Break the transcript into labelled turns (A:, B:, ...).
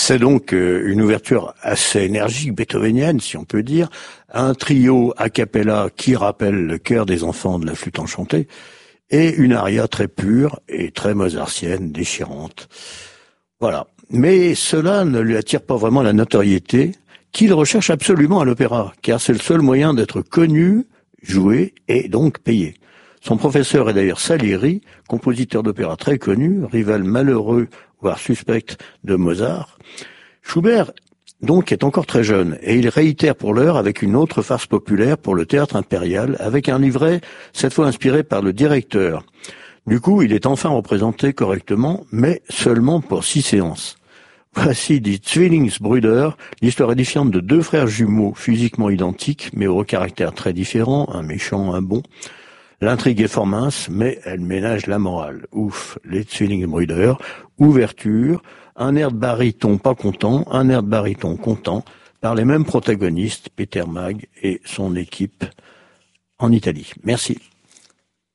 A: C'est donc une ouverture assez énergique, beethovenienne, si on peut dire. Un trio a cappella qui rappelle le cœur des enfants de la flûte enchantée. Et une aria très pure et très mozartienne, déchirante. Voilà. Mais cela ne lui attire pas vraiment la notoriété qu'il recherche absolument à l'opéra, car c'est le seul moyen d'être connu, joué et donc payé. Son professeur est d'ailleurs Salieri, compositeur d'opéra très connu, rival malheureux, voire suspect de Mozart. Schubert, donc, est encore très jeune, et il réitère pour l'heure avec une autre farce populaire pour le théâtre impérial, avec un livret, cette fois inspiré par le directeur. Du coup, il est enfin représenté correctement, mais seulement pour 6 séances. Voici Die Zwillingsbrüder, l'histoire édifiante de 2 frères jumeaux physiquement identiques, mais au caractère très différent, un méchant, un bon. L'intrigue est fort mince, mais elle ménage la morale. Ouf, les Zwillingsbrüder, ouverture, un air de baryton pas content, un air de baryton content, par les mêmes protagonistes, Peter Maag et son équipe en Italie. Merci.